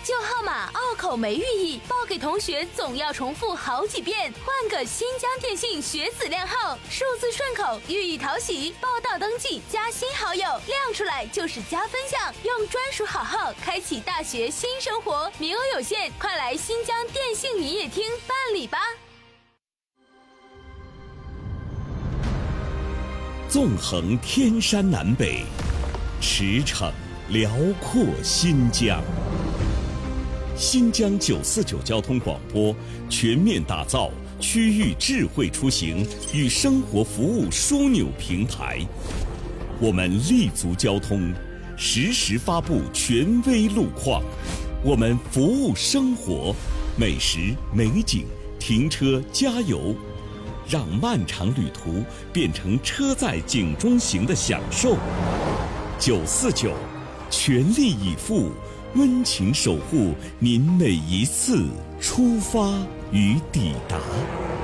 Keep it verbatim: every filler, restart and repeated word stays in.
旧号码拗口没寓意，报给同学总要重复好几遍。换个新疆电信学子靓号，数字顺口，寓意讨喜。报到登记加新好友，亮出来就是加分项。用专属好号开启大学新生活，名额有限，快来新疆电信营业厅办理吧。 纵横天山南北，驰骋辽阔新疆。新疆九四九交通广播全面打造区域智慧出行与生活服务枢纽平台。我们立足交通，实时发布权威路况。我们服务生活，美食、美景、停车、加油。让漫长旅途变成车载景中行的享受。九四九，全力以赴，温情守护您每一次出发与抵达。